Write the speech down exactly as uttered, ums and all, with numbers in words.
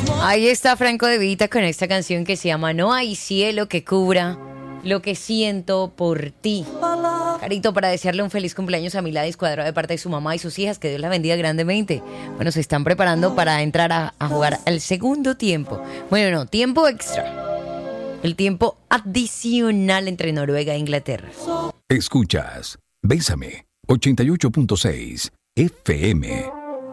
Ahí está Franco De Vita con esta canción que se llama No hay cielo que cubra lo que siento por ti. Carito, para desearle un feliz cumpleaños a Milady Cuadrado de parte de su mamá y sus hijas, que Dios la bendiga grandemente. Bueno, se están preparando para entrar a, a jugar al segundo tiempo. Bueno, no, tiempo extra. El tiempo adicional entre Noruega e Inglaterra. Escuchas Bésame ochenta y ocho punto seis F M.